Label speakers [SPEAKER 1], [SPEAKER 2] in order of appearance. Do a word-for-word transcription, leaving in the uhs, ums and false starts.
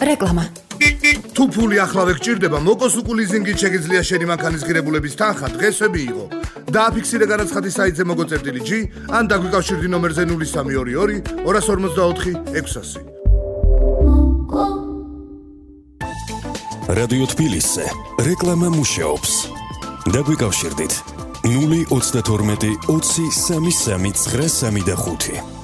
[SPEAKER 1] რეკლამა.
[SPEAKER 2] თუ ფული ახლავე გჭირდება, მოკოსუკუ ლიზინგით შეგიძლია შენი მანქანის ღირებულების თანხა დღესვე მიიღო. დააფიქსირე განაცხადი საიტზე მოგოწერტილი ჯი, ან დაგვიკავშირდი ნომერზე ნული სამი ორი ორი ორას ორმოცდაოთხი ექვსასი.
[SPEAKER 3] რადიო თბილისზე რეკლამა მუშაობს. დაგვიკავშირდით ნული ოცდათორმეტი ოცი სამი სამი ცხრა სამი და ხუთი.